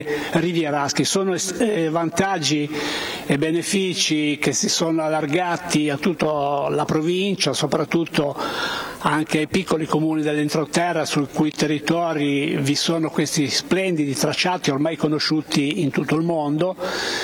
rivieraschi. Sono vantaggi e benefici che si sono allargati a tutta la provincia, soprattutto anche ai piccoli comuni dell'entroterra, sui cui territori vi sono questi splendidi tracciati ormai conosciuti in tutto il mondo.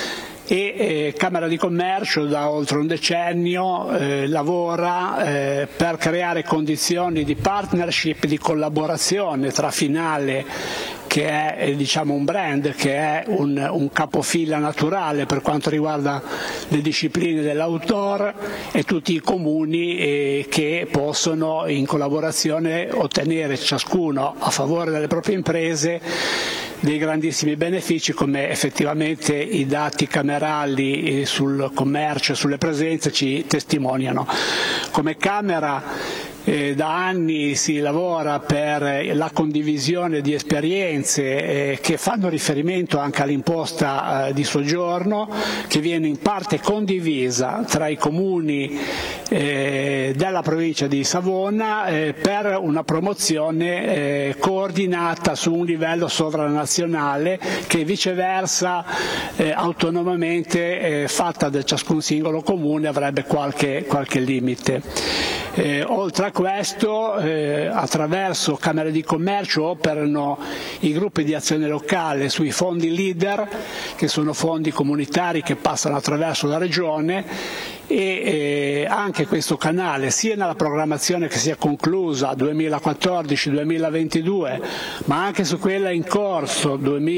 E Camera di Commercio da oltre un decennio lavora per creare condizioni di partnership, di collaborazione tra Finale, che è diciamo un brand, che è un capofila naturale per quanto riguarda le discipline dell'outdoor, e tutti i comuni che possono in collaborazione ottenere ciascuno a favore delle proprie imprese dei grandissimi benefici, come effettivamente i dati camerali sul commercio e sulle presenze ci testimoniano. Come Camera da anni si lavora per la condivisione di esperienze che fanno riferimento anche all'imposta di soggiorno, che viene in parte condivisa tra i comuni della provincia di Savona per una promozione coordinata su un livello sovranazionale, che viceversa autonomamente fatta da ciascun singolo comune avrebbe qualche limite. Oltre a questo, attraverso Camere di Commercio operano i gruppi di azione locale sui fondi leader, che sono fondi comunitari che passano attraverso la Regione, e anche questo canale, sia nella programmazione che si è conclusa 2014-2022, ma anche su quella in corso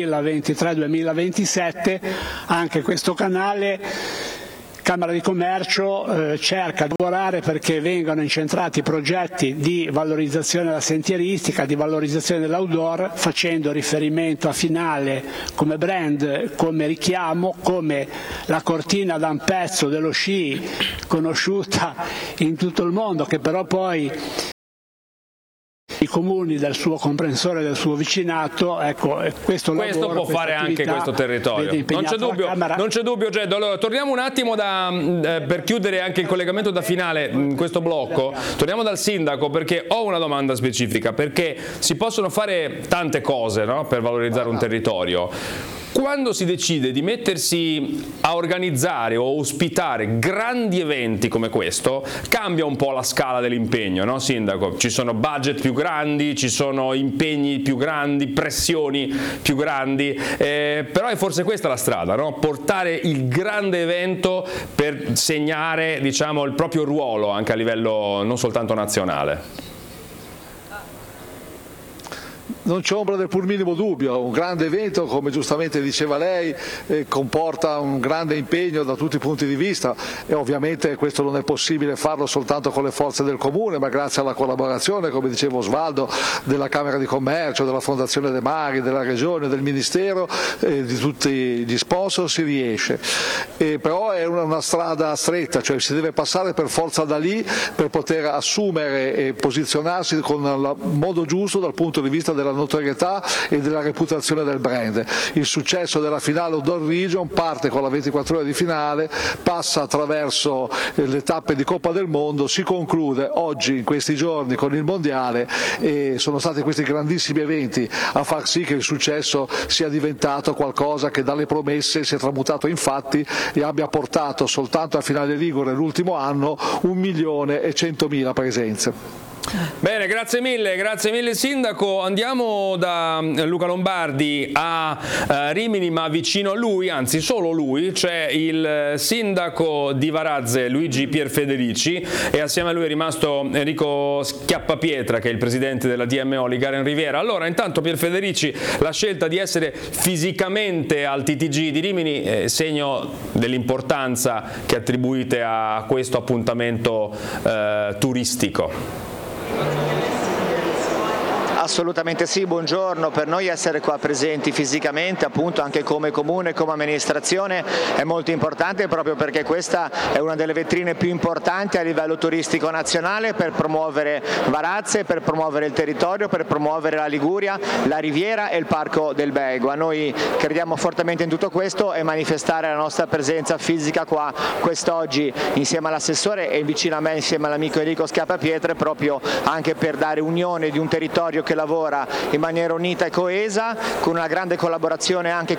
2023-2027, anche questo canale Camera di Commercio cerca di lavorare perché vengano incentrati progetti di valorizzazione della sentieristica, di valorizzazione dell'outdoor, facendo riferimento a Finale come brand, come richiamo, come la cortina da un pezzo dello sci conosciuta in tutto il mondo, che però poi i comuni del suo comprensore, del suo vicinato, ecco, questo può fare anche questo territorio. Non c'è dubbio, Geddo. Allora, torniamo un attimo per chiudere anche il collegamento da Finale in questo blocco, torniamo dal sindaco, perché ho una domanda specifica, perché si possono fare tante cose, no, per valorizzare un territorio. Quando si decide di mettersi a organizzare o ospitare grandi eventi come questo, cambia un po' la scala dell'impegno, no, sindaco? Ci sono budget più grandi, ci sono impegni più grandi, pressioni più grandi, però è forse questa la strada, no? Portare il grande evento per segnare, diciamo, il proprio ruolo anche a livello non soltanto nazionale. Non c'è ombra del pur minimo dubbio, un grande evento, come giustamente diceva lei, comporta un grande impegno da tutti i punti di vista, e ovviamente questo non è possibile farlo soltanto con le forze del Comune, ma grazie alla collaborazione, come diceva Osvaldo, della Camera di Commercio, della Fondazione De Mari, della Regione, del Ministero, di tutti gli sponsor si riesce. Però è una strada stretta, cioè si deve passare per forza da lì per poter assumere e posizionarsi con il modo giusto dal punto di vista della notorietà e della reputazione del brand. Il successo della finale Outdoor Region parte con la 24 ore di finale, passa attraverso le tappe di Coppa del Mondo, si conclude oggi in questi giorni con il Mondiale, e sono stati questi grandissimi eventi a far sì che il successo sia diventato qualcosa che dalle promesse si è tramutato in fatti e abbia portato soltanto a Finale Ligure l'ultimo anno 1.100.000 presenze. Bene, grazie mille sindaco. Andiamo da Luca Lombardi a Rimini, ma vicino a lui, anzi solo lui, c'è il sindaco di Varazze, Luigi Pierfederici, e assieme a lui è rimasto Enrico Schiappapietra, che è il presidente della DMO Ligaren Riviera. Allora, intanto Pierfederici, la scelta di essere fisicamente al TTG di Rimini è segno dell'importanza che attribuite a questo appuntamento turistico. Assolutamente sì, buongiorno. Per noi essere qua presenti fisicamente, appunto anche come comune, come amministrazione, è molto importante, proprio perché questa è una delle vetrine più importanti a livello turistico nazionale per promuovere Varazze, per promuovere il territorio, per promuovere la Liguria, la Riviera e il Parco del Beigo. A noi crediamo fortemente in tutto questo, e manifestare la nostra presenza fisica qua quest'oggi insieme all'assessore e vicino a me insieme all'amico Enrico Schiappapietra, proprio anche per dare unione di un territorio che lavora in maniera unita e coesa, con una grande collaborazione anche